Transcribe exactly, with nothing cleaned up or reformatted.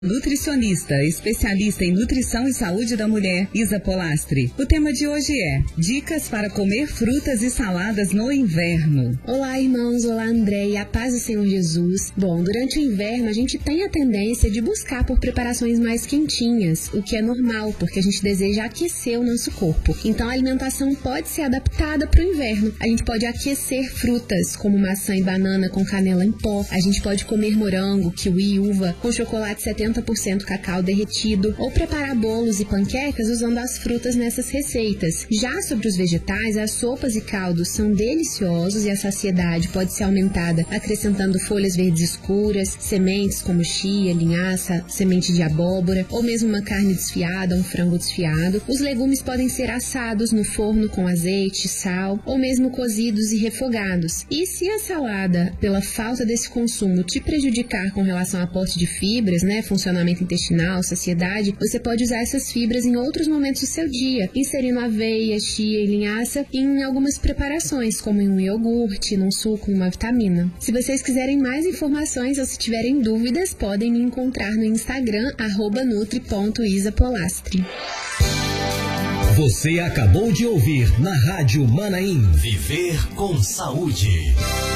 Nutricionista, especialista em nutrição e saúde da mulher, Isa Polastri. O tema de hoje é dicas para comer frutas e saladas no inverno. Olá, irmãos. Olá, André. E a paz do Senhor Jesus. Bom, durante o inverno a gente tem a tendência de buscar por preparações mais quentinhas, o que é normal, porque a gente deseja aquecer o nosso corpo. Então a alimentação pode ser adaptada para o inverno. A gente pode aquecer frutas como maçã e banana com canela em pó. A gente pode comer morango, kiwi e uva com chocolate setenta por cento cacau derretido, ou preparar bolos e panquecas usando as frutas nessas receitas. Já sobre os vegetais, as sopas e caldos são deliciosos e a saciedade pode ser aumentada acrescentando folhas verdes escuras, sementes como chia, linhaça, semente de abóbora, ou mesmo uma carne desfiada, um frango desfiado. Os legumes podem ser assados no forno com azeite, sal, ou mesmo cozidos e refogados. E se a salada, pela falta desse consumo, te prejudicar com relação ao aporte de fibras, né, funcionamento intestinal, saciedade, você pode usar essas fibras em outros momentos do seu dia, inserindo aveia, chia e linhaça em algumas preparações, como em um iogurte, num suco, numa vitamina. Se vocês quiserem mais informações ou se tiverem dúvidas, podem me encontrar no Instagram, arroba nutri ponto isa polastri. Você acabou de ouvir na Rádio Manaim. Viver com saúde.